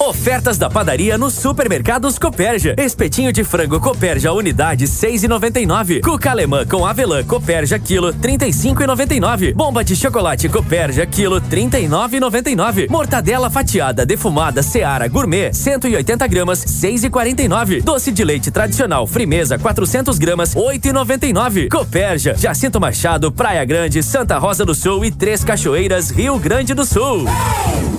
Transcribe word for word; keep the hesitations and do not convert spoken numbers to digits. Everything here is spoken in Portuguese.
Ofertas da padaria nos supermercados Copérgia. Espetinho de frango Copérgia unidade seis e noventa e nove. Cuca alemã com avelã Copérgia quilo trinta e cinco e noventa e nove. Bomba de chocolate Copérgia quilo trinta e nove e noventa e nove. Mortadela fatiada defumada Seara Gourmet cento e oitenta gramas seis e quarenta e nove. Doce de leite tradicional Frimeza quatrocentas gramas oito e noventa e nove. Copérgia, Jacinto Machado, Praia Grande, Santa Rosa do Sul e Três Cachoeiras, Rio Grande do Sul.